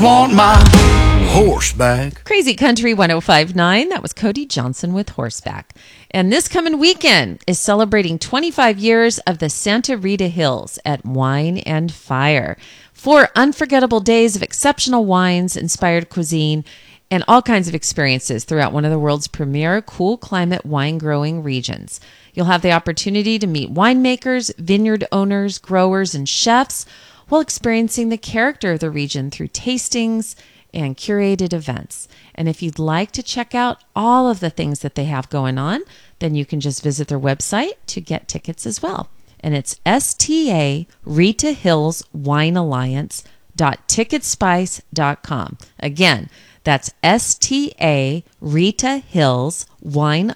just want my horseback. Crazy Country 105.9. That was Cody Johnson with Horseback. And this coming weekend is celebrating 25 years of the Santa Rita Hills at Wine and Fire. 4 unforgettable days of exceptional wines, inspired cuisine, and all kinds of experiences throughout one of the world's premier cool climate wine growing regions. You'll have the opportunity to meet winemakers, vineyard owners, growers, and chefs while experiencing the character of the region through tastings and curated events. And if you'd like to check out all of the things that they have going on, then you can just visit their website to get tickets as well. And it's STA Rita Hills Wine Alliance.ticketspice.com. Again, that's STA Rita Hills Wine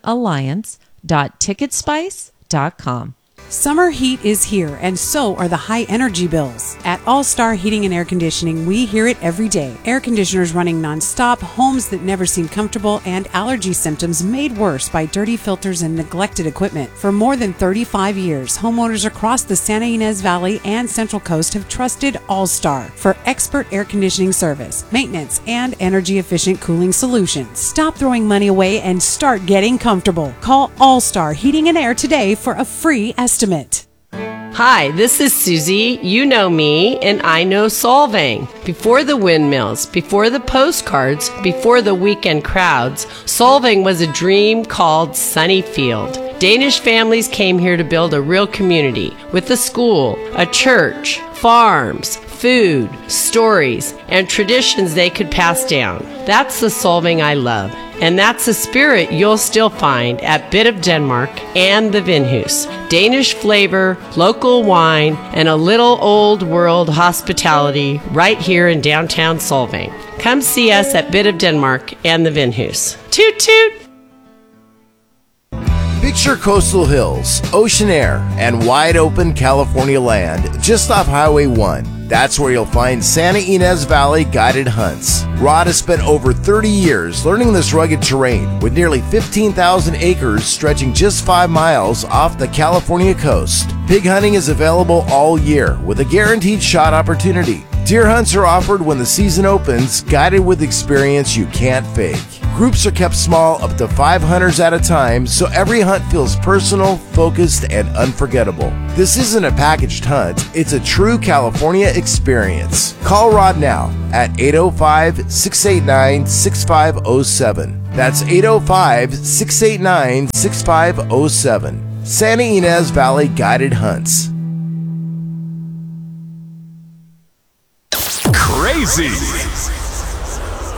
Alliance.ticketspice.com. Summer heat is here, and so are the high energy bills. At All Star Heating and Air Conditioning, we hear it every day. Air conditioners running nonstop, homes that never seem comfortable, and allergy symptoms made worse by dirty filters and neglected equipment. For more than 35 years, homeowners across the Santa Ynez Valley and Central Coast have trusted All Star for expert air conditioning service, maintenance, and energy-efficient cooling solutions. Stop throwing money away and start getting comfortable. Call All Star Heating and Air today for a free estimate. Hi, this is Susie. You know me, and I know Solvang. Before the windmills, before the postcards, before the weekend crowds, Solvang was a dream called Sunnyfield. Danish families came here to build a real community with a school, a church, farms, food, stories, and traditions they could pass down. That's the Solvang I love. And that's the spirit you'll still find at Bit of Denmark and the Vinhus. Danish flavor, local wine, and a little old world hospitality right here in downtown Solvang. Come see us at Bit of Denmark and the Vinhus. Toot toot! Picture coastal hills, ocean air, and wide open California land just off Highway 1. That's where you'll find Santa Ynez Valley Guided Hunts. Rod has spent over 30 years learning this rugged terrain with nearly 15,000 acres stretching just 5 miles off the California coast. Pig hunting is available all year with a guaranteed shot opportunity. Deer hunts are offered when the season opens, guided with experience you can't fake. Groups are kept small, up to 5 hunters at a time, so every hunt feels personal, focused, and unforgettable. This isn't a packaged hunt, it's a true California experience. Call Rod now at 805-689-6507. That's 805-689-6507. Santa Ynez Valley Guided Hunts. Crazy